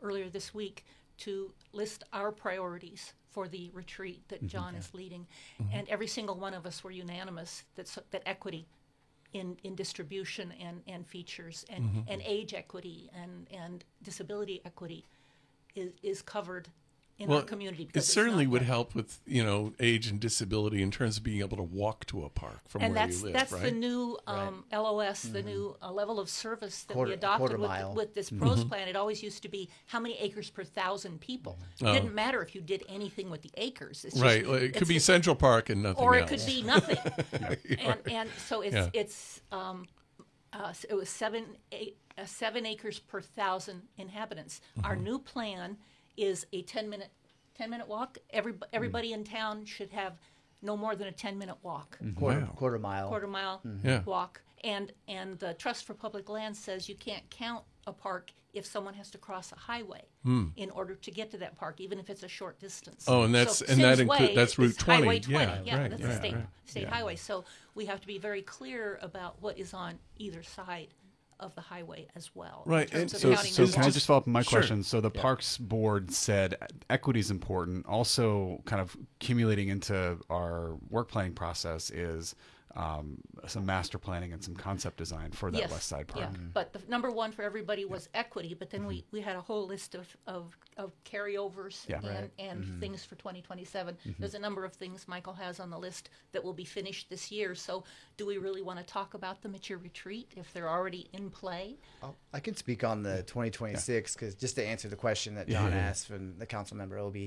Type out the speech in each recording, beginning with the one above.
earlier this week to list our priorities for the retreat that John is leading. And every single one of us were unanimous that equity in distribution and features and age equity and disability equity is covered in our community. It certainly would help with, age and disability in terms of being able to walk to a park from where you live, that's right? the new LOS, the new level of service that we Quarter adopted mile. with this PROS plan. It always used to be how many acres per 1,000 people. It didn't matter if you did anything with the acres. It's Right. just, Well, it could be Central Park and nothing or else. it could be nothing. And so it was 7 acres per 1,000 inhabitants. Our new plan is a 10-minute walk. Everybody in town should have no more than a 10-minute walk. Quarter mile. Quarter mile walk. And the Trust for Public Lands says you can't count a park if someone has to cross a highway in order to get to that park, even if it's a short distance. Oh, and that's that's Route 20. Highway 20. Yeah, right, that's right, a state highway. So we have to be very clear about what is on either side of the highway as well. Right. In terms And of So, counting so the can I walk. just follow up on my Sure. question? So the Parks Board said equity is important. Also, kind of accumulating into our work planning process is some master planning and some concept design for that West Side Park. Yeah. But the number one for everybody was equity, but then we had a whole list of carryovers and things for 2027. There's a number of things Michael has on the list that will be finished this year. So do we really want to talk about them at your retreat if they're already in play? I can speak on the 2026 because just to answer the question that John asked from the council member Obi,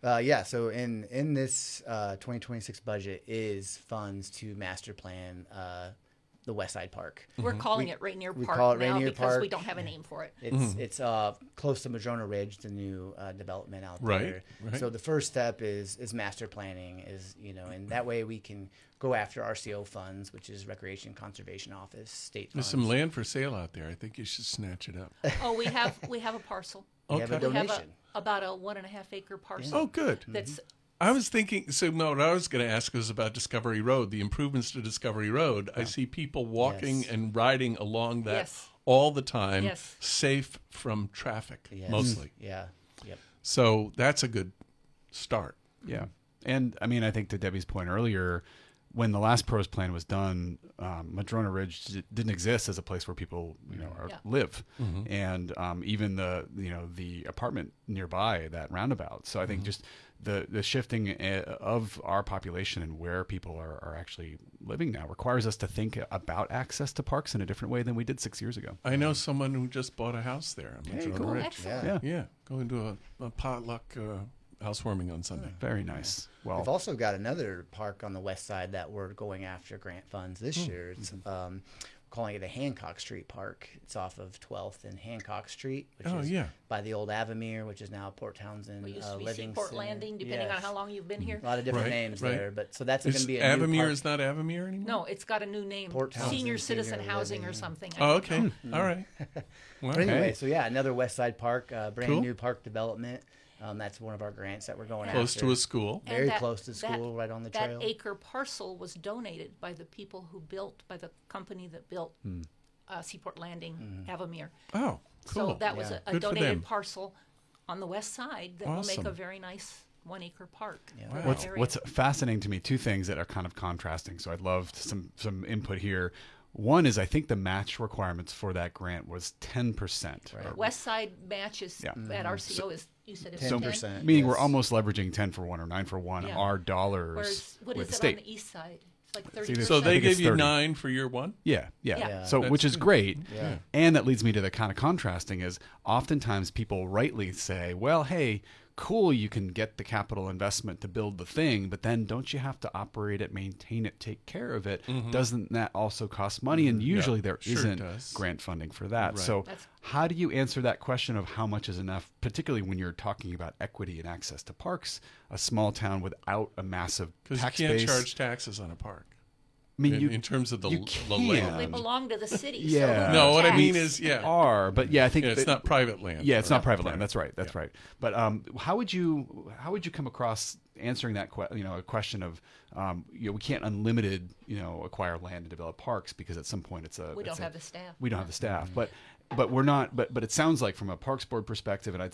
so in this 2026 budget is funds to master plan the West Side Park. We're calling it Rainier Park call it now Rainier because we Park. don't have a name for it. It's close to Madrona Ridge, the new development out there. Right. So the first step is master planning, and that way we can go after RCO funds, which is Recreation Conservation Office, state There's funds. some land for sale out there. I think you should snatch it up. Oh, we have a parcel. We have a Okay. We have donation. about a 1.5 acre parcel. Oh, good. That's I was thinking, what I was going to ask was about Discovery Road, the improvements to Discovery Road. I see people walking and riding along that Yes. all the time, Yes. safe from traffic, Yes. mostly. Yeah. Yep. So that's a good start. Yeah. And I mean, I think to Debbie's point earlier, when the last PROS plan was done, Madrona Ridge didn't exist as a place where people, live, and even the apartment nearby that roundabout. So I think just the shifting of our population and where people are actually living now requires us to think about access to parks in a different way than we did 6 years ago. I know someone who just bought a house there on Madrona cool. Ridge. excellent. Yeah. Yeah, going to a potluck housewarming on Sunday. Very nice. Well, We've also got another park on the west side that we're going after grant funds this year. It's calling it a Hancock Street Park. It's off of 12th and Hancock Street, which is by the old Avamere, which is now Port Townsend. We used to be Living Seaport Center. Landing, depending on how long you've been here. A lot of different Right, names right. there, but so that's going to be a new Avamere park. is not Avamere anymore? No, it's got a new name, Port Townsend Senior Citizen Senior Housing or Living. something. I Oh, don't okay. know. All right. Well, But anyway, so another West Side Park, brand Cool. new park development. That's one of our grants that we're going close after. to a school. And Very that- close to school, right on the trail. That acre parcel was donated by the people who built, by the company that built Seaport Landing, Avamere. Oh, cool. So that was a Good for them. donated parcel on the west side that will make Awesome. a very nice 1 acre park. Yeah. for that What's- area. What's fascinating to me, two things that are kind of contrasting. So I'd love some input here. One is I think the match requirements for that grant was 10%. Right. West side matches Yeah. at RCO is, you said it's 10%. Meaning Yes. we're almost leveraging 10 for 1 or 9 for 1 Yeah. our dollars Whereas, what with is the it state. on the east side? It's like either- 30%. So they I think it's gave you 30. 9 for year one? Yeah. Yeah. So, That's which is good. great. Yeah. And that leads me to the kind of contrasting is oftentimes people rightly say, well, hey, cool, you can get the capital investment to build the thing, but then don't you have to operate it, maintain it, take care of it? Doesn't that also cost money? And usually there sure it isn't does. grant funding for that. Right. So That's- how do you answer that question of how much is enough, particularly when you're talking about equity and access to parks, a small town without a massive Because you tax can't base? charge taxes on a park. I mean, in terms of the you land. They can. belong to the city. Yeah. So No, what I tax. mean is, yeah. Are, but yeah, I think It's that- not private land. Yeah, it's not private Right. land. That's right. That's right. But how would you come across answering that a question of we can't unlimited acquire land and develop parks because at some point We don't have the staff. we don't have the staff. But we're not. But it sounds like from a Parks Board perspective, and